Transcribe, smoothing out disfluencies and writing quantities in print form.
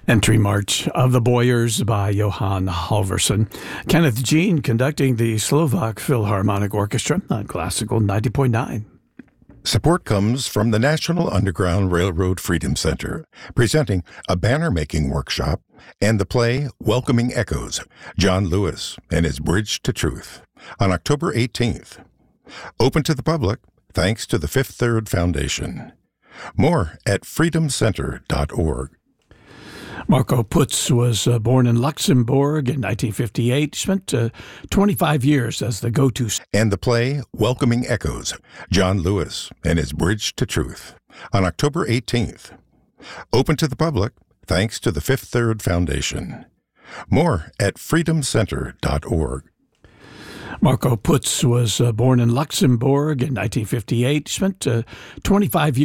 Entry March of the Boyars by Johan Halvorsen. Kenneth Jean conducting the Slovak Philharmonic Orchestra on Classical 90.9. Support comes from the National Underground Railroad Freedom Center, presenting a banner-making workshop and the play Welcoming Echoes, John Lewis and his Bridge to Truth, on October 18th. Open to the public, thanks to the Fifth Third Foundation. More at freedomcenter.org. Marco Putz was born in Luxembourg in 1958, spent 25 years as the go-to. And the play Welcoming Echoes, John Lewis and his Bridge to Truth, on October 18th. Open to the public, thanks to the Fifth Third Foundation. More at freedomcenter.org. Marco Putz was born in Luxembourg in 1958, spent 25 years